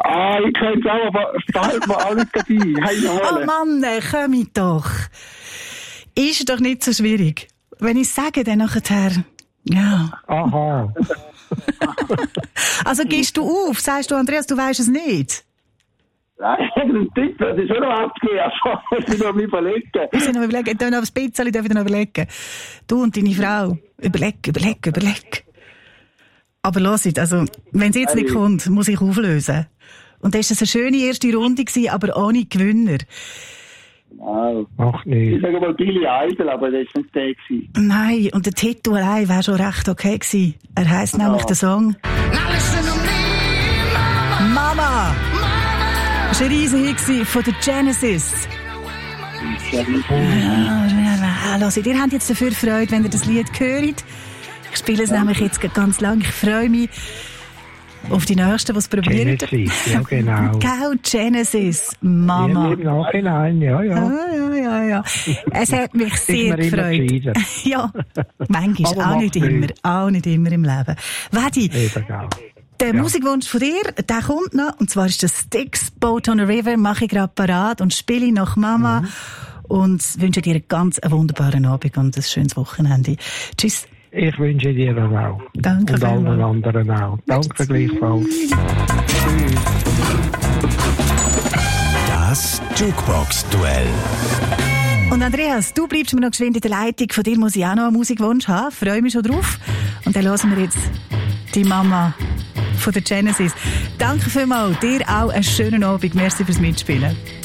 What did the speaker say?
Ich könnte es auch, aber es fällt mir alles dabei. Hey, oh Mann, komm ich doch. Ist doch nicht so schwierig. Wenn ich es sage, dann nachher, ja. Aha. Also gehst du auf? Sagst du, Andreas, du weisst es nicht? Nein, ein Tipp, das ist schon noch abgegeben. Ich muss noch überlegen. Ich muss noch überlegen. Ich darf noch ein bisschen noch überlegen. Du und deine Frau. Überleg. Aber los jetzt, also, wenn es jetzt nicht kommt, muss ich auflösen. Und das war eine schöne erste Runde, aber ohne Gewinner. Wow. Ach nee. Ich sage mal Billy Idol, aber das war nicht der gewesen. Nein, und der Titel allein wäre schon recht okay gewesen. Er heisst nämlich der Song Mama. Das war ein riesen Hit von der Genesis. Ja, los, ihr habt jetzt dafür Freude, wenn ihr das Lied hört. Ich spiele es nämlich jetzt ganz lang. Ich freue mich auf die Nächsten, die es probieren. Genesis, ja genau. Genau, Genesis, Mama. Im Nachhinein, ja. Ja. Es hat mich sehr gefreut. Ja, manchmal, auch nicht immer im Leben. Vedi, der Musikwunsch von dir, der kommt noch, und zwar ist das Styx, Boat on a River, mache ich gerade parat und spiele nach Mama und wünsche dir einen ganz wunderbaren Abend und ein schönes Wochenende. Tschüss. Ich wünsche dir auch. Danke und allen anderen auch. Danke gleichfalls. Das Jukebox-Duell. Und Andreas, du bleibst mir noch geschwind in der Leitung. Von dir muss ich auch noch einen Musikwunsch haben. Freue mich schon drauf. Und dann hören wir jetzt die Mama von der Genesis. Danke vielmals. Dir auch einen schönen Abend. Merci fürs Mitspielen.